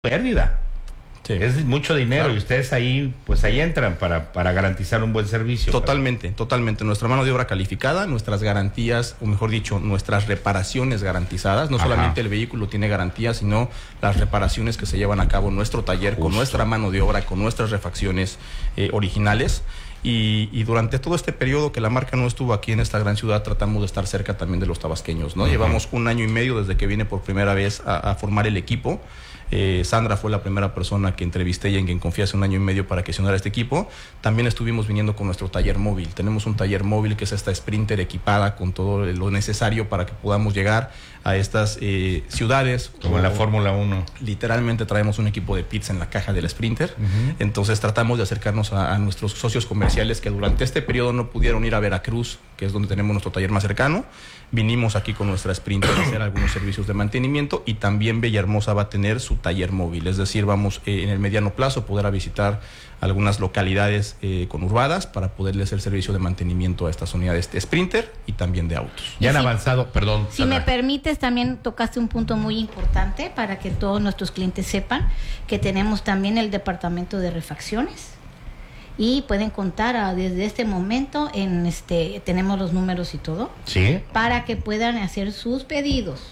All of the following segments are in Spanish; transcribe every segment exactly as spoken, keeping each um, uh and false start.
pérdida. Sí. Es mucho dinero, Claro. y ustedes ahí, pues ahí entran para, para garantizar un buen servicio. Totalmente, ¿verdad? Totalmente. Nuestra mano de obra calificada, nuestras garantías, o mejor dicho, nuestras reparaciones garantizadas. No Ajá. solamente el vehículo tiene garantía, sino las reparaciones que se llevan a cabo en nuestro taller, Justo. con nuestra mano de obra, con nuestras refacciones eh, originales. Y, y durante todo este periodo que la marca no estuvo aquí en esta gran ciudad, tratamos de estar cerca también de los tabasqueños, ¿no? Uh-huh. Llevamos un año y medio desde que vine por primera vez a, a formar el equipo. Eh, Sandra fue la primera persona que entrevisté y en quien confié hace un año y medio para que accionara este equipo. También estuvimos viniendo con nuestro taller móvil. Tenemos un taller móvil que es esta Sprinter equipada con todo lo necesario para que podamos llegar a estas eh, ciudades. Como en la Fórmula uno. Literalmente traemos un equipo de pizza en la caja del Sprinter. Uh-huh. Entonces tratamos de acercarnos a, a nuestros socios comerciales que durante este periodo no pudieron ir a Veracruz, que es donde tenemos nuestro taller más cercano. Vinimos aquí con nuestra Sprinter a hacer algunos servicios de mantenimiento, y también Villahermosa va a tener su taller móvil. Es decir, vamos eh, en el mediano plazo poder a visitar algunas localidades eh, conurbadas para poderle hacer servicio de mantenimiento a estas unidades de Sprinter y también de autos. Ya han Sí. avanzado, perdón. Si me permites, también tocaste un punto muy importante para que todos nuestros clientes sepan que tenemos también el departamento de refacciones y pueden contar a, desde este momento en este tenemos los números y todo Sí, para que puedan hacer sus pedidos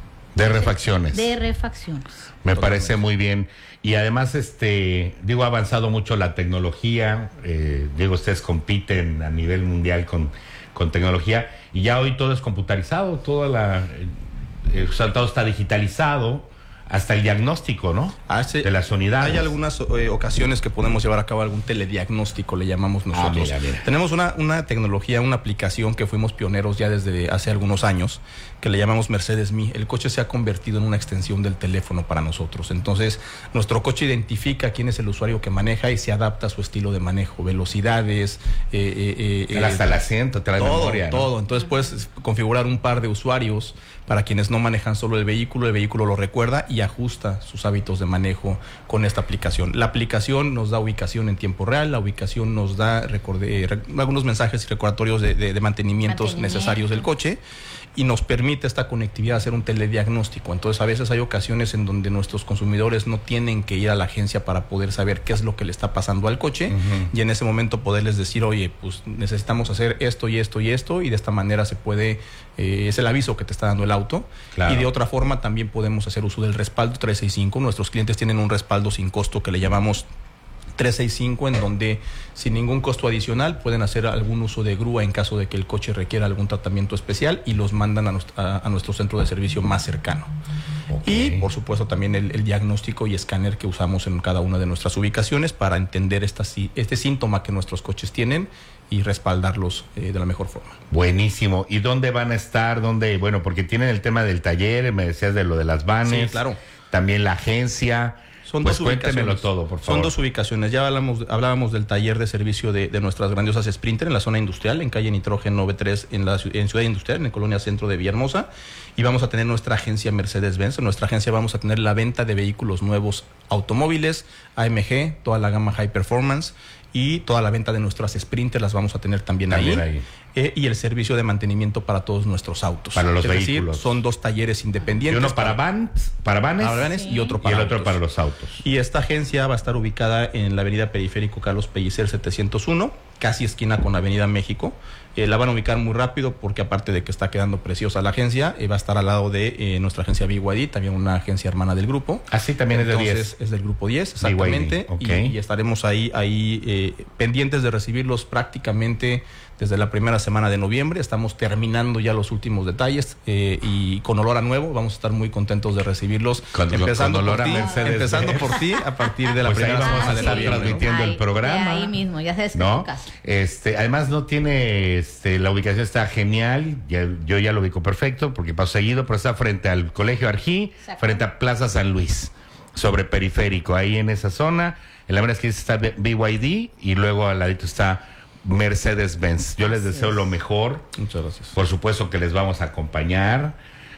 de refacciones. de refacciones. Me Totalmente. parece muy bien. Y además, este, digo, ha avanzado mucho la tecnología. Eh, digo, ustedes compiten a nivel mundial con, con tecnología. Y ya hoy todo es computarizado, toda la, eh, o sea, todo está digitalizado, hasta el diagnóstico, ¿no? Hace- de las unidades. Hay algunas eh, ocasiones que podemos llevar a cabo algún telediagnóstico, le llamamos nosotros. mira, mira. Tenemos una, una tecnología, una aplicación que fuimos pioneros ya desde hace algunos años, que le llamamos Mercedes Me. El coche se ha convertido en una extensión del teléfono para nosotros. Entonces, nuestro coche identifica quién es el usuario que maneja y se adapta a su estilo de manejo, velocidades, eh, eh, eh, Hasta el asiento, trae todo, memoria, ¿no? todo. Entonces puedes configurar un par de usuarios para quienes no manejan solo el vehículo. El vehículo lo recuerda y ajusta sus hábitos de manejo con esta aplicación. La aplicación nos da ubicación en tiempo real, la ubicación nos da recorde, eh, re- algunos mensajes y recordatorios de, de, de mantenimientos Mantenimiento. necesarios del coche, y nos permite esta conectividad hacer un telediagnóstico. Entonces a veces hay ocasiones en donde nuestros consumidores no tienen que ir a la agencia para poder saber qué es lo que le está pasando al coche, Ujú. y en ese momento poderles decir, oye, pues necesitamos hacer esto y esto y esto, y de esta manera se puede, eh, es el aviso que te está dando el auto. Claro. Y de otra forma también podemos hacer uso del respaldo trescientos sesenta y cinco. Nuestros clientes tienen un respaldo sin costo que le llamamos trescientos sesenta y cinco, en donde sin ningún costo adicional pueden hacer algún uso de grúa en caso de que el coche requiera algún tratamiento especial, y los mandan a, nuestro, a, a nuestro centro de servicio más cercano. Ok. Y por supuesto también el, el diagnóstico y escáner que usamos en cada una de nuestras ubicaciones para entender esta, sí- este síntoma que nuestros coches tienen y respaldarlos eh, de la mejor forma. Buenísimo. ¿Y dónde van a estar? ¿Dónde? Bueno, porque tienen el tema del taller, me decías de lo de las vanes. Sí, claro. También la agencia. Son Pues dos cuéntemelo ubicaciones. todo, por favor. Son dos ubicaciones. Ya hablamos, hablábamos del taller de servicio de, de nuestras grandiosas Sprinter en la zona industrial, en calle Nitrógeno noventa y tres, en la ciu- en Ciudad Industrial, en la colonia centro de Villahermosa. Y vamos a tener nuestra agencia Mercedes-Benz. En nuestra agencia vamos a tener la venta de vehículos nuevos, automóviles, A M G, toda la gama High Performance, y toda la venta de nuestras Sprinter las vamos a tener también, También ahí. ahí. Eh, y el servicio de mantenimiento para todos nuestros autos. Para los es vehículos. decir, son dos talleres Y independientes. uno para vans, para vanes, para vanes Sí. y otro y para el otro autos. para los autos. Y esta agencia va a estar ubicada en la avenida Periférico Carlos Pellicer setecientos uno, casi esquina con Avenida México. Eh, la van a ubicar muy rápido porque aparte de que está quedando preciosa la agencia, eh, va a estar al lado de eh, nuestra agencia B Y D, también una agencia hermana del grupo. Así también es de Entonces, diez. es del grupo diez, B Y D, exactamente. ok. Y, y estaremos ahí, ahí eh, pendientes de recibirlos prácticamente desde la primera semana de noviembre. Estamos terminando ya los últimos detalles eh, y con olor a nuevo. Vamos a estar muy contentos de recibirlos. Con- empezando con olor por a ti, Mercedes empezando Benz. por ti a partir de la Pues ahí primera vamos a semana de estar noviembre, ¿no? transmitiendo el Ahí, programa. de ahí mismo, ya sabes que ¿No? es tu casa. Este, además no tiene, este, la ubicación está genial, ya- yo ya lo ubico perfecto porque paso seguido, pero está frente al Colegio Arjí, Exacto. frente a Plaza San Luis, sobre Periférico, ahí en esa zona. En la verdad es que está B Y D y luego al ladito está Mercedes-Benz. Yo les Así deseo es. lo mejor, Muchas gracias. por supuesto que les vamos a acompañar.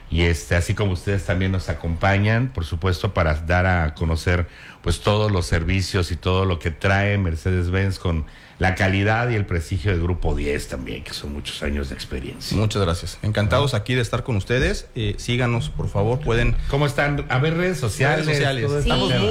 y este así como ustedes también nos acompañan, por supuesto, para dar a conocer pues todos los servicios y todo lo que trae Mercedes-Benz con la calidad y el prestigio del Grupo diez también, que son muchos años de experiencia. Muchas gracias. Encantados aquí de estar con ustedes. Eh, síganos, por favor, pueden... ¿Cómo están? A ver, redes sociales. Redes sociales. todo esto. Sí. Estamos muy